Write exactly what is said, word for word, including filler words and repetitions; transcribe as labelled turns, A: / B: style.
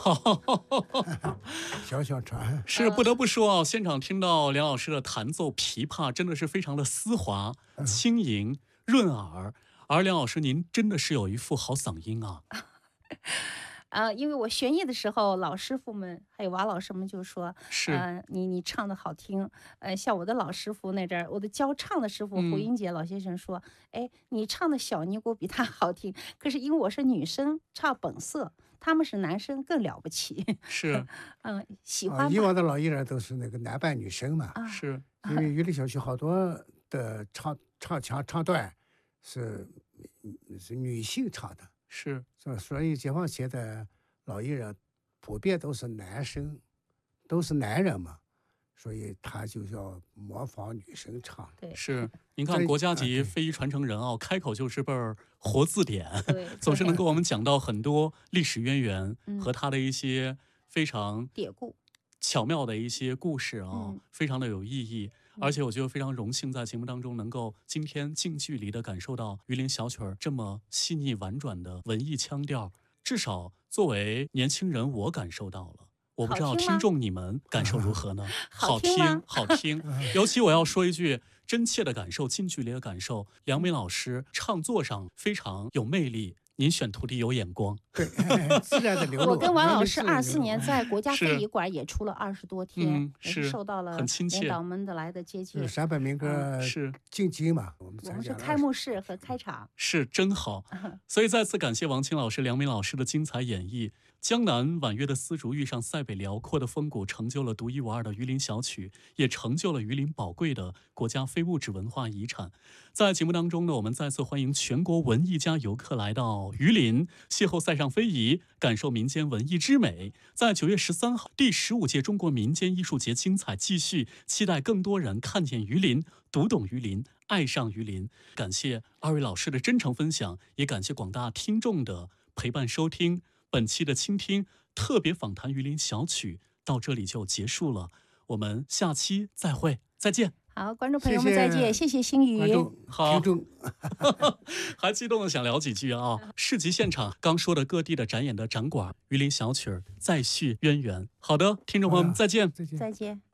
A: 小小船
B: 是不得不说啊，现场听到梁老师的弹奏琵琶，真的是非常的丝滑、轻盈、润耳。而梁老师，您真的是有一副好嗓音啊！
C: 呃，因为我学艺的时候，老师傅们还有娃老师们就说，
B: 是，
C: 呃，你你唱的好听，呃，像我的老师傅那阵儿，我的教唱的师傅胡英杰老先生说，哎，你唱的小尼姑比他好听，可是因为我是女生，唱本色，他们是男生更了不起，
B: 是，
C: 嗯，喜
A: 啊，
C: 欢吧。
A: 以往的老艺人都是那个男扮女生嘛，
C: 啊，
B: 是，
A: 因为榆林小区好多的唱唱腔唱段是是女性唱的，
B: 是，
A: 是吧？所以解放前的老艺人普遍都是男生，都是男人嘛，所以他就要模仿女生唱。
C: 对，
B: 是。您看
A: 这
B: 国家
A: 啊对
B: 级非遗传承人啊，开口就是本儿活字典，
C: 对，
B: 总是能给我们讲到很多历史渊源
C: 嗯
B: 和他的一些非常
C: 典故。
B: 巧妙的一些故事啊，
C: 嗯
B: 非常的有意义。而且我觉得非常荣幸，在节目当中能够今天近距离的感受到榆林小曲儿这么细腻婉转的文艺腔调，至少作为年轻人，我感受到了。我不知道
C: 好听吗
B: 听众你们感受如何呢？
C: 好听吗
B: 好听，好听。尤其我要说一句真切的感受，近距离的感受，梁梅老师唱作上非常有魅力。您选徒弟有眼光，
A: 对，自然的流露。
C: 我跟王老师
A: 自然
C: 二四年在国家
B: 是
C: 非遗馆演出了二十多天，
B: 嗯
C: 也是
B: 是
C: 受到了
B: 很亲切
C: 领导们的来的接见
A: 就是。山本民歌
B: 是
A: 进京嘛，我们
C: 我们是
A: 参加了
C: 开幕式和开场。
B: 是真好。所以再次感谢王清老师、梁梅老师的精彩演绎。江南婉约的丝竹遇上塞北辽阔的风骨，成就了独一无二的榆林小曲，也成就了榆林宝贵的国家非物质文化遗产。在节目当中呢，我们再次欢迎全国文艺家游客来到榆林，邂逅塞上非遗，感受民间文艺之美。在九月十三号，第十五届中国民间艺术节精彩继续，期待更多人看见榆林，读懂榆林，爱上榆林。感谢二位老师的真诚分享，也感谢广大听众的陪伴收听。本期的倾听特别访谈榆林小曲到这里就结束了，我们下期再会，再见。
C: 好，观众朋友们
A: 谢谢
C: 再见，谢谢心宇。
A: 观众、
B: 好
A: 听众。
B: 还激动的想聊几句啊！市集现场刚说的各地的展演的展馆，榆林小曲儿再续渊源。好的，听众朋友们再见。
A: 再见。
C: 再见。